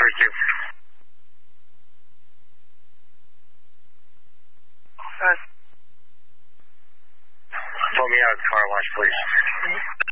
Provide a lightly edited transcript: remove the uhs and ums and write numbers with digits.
42. Pull me out of the car wash, please.